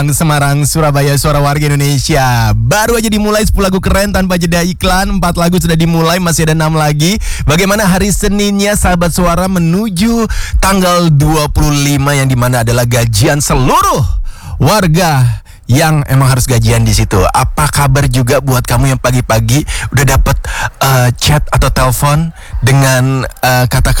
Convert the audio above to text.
Semarang, Surabaya, suara warga Indonesia. Baru aja dimulai 10 lagu keren tanpa jeda iklan. 4 lagu sudah dimulai, masih ada 6 lagi. Bagaimana hari Seninnya sahabat suara menuju tanggal 25 yang dimana adalah gajian seluruh warga yang emang harus gajian di situ. Apa kabar juga buat kamu yang pagi-pagi udah dapat chat atau telepon dengan kata-kata